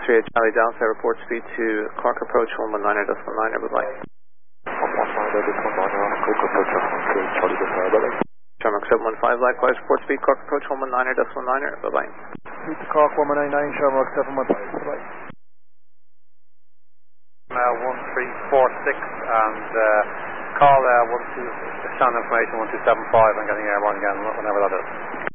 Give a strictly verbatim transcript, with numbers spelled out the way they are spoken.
three eight Charlie Delta, report speed to Cork approach one one nine decimal nine, bye-bye. one one nine decimal nine, Cork approach one one three Charlie Delta, bye-bye. Shamrock seven one five, likewise, report speed Cork approach one one nine decimal nine, bye-bye. Speed to Cork one one nine nine, Shamrock seven one five, bye-bye. Uh, one three four six and uh, call uh, one two, sound information one two seven five, I'm getting airborne again, whenever that is.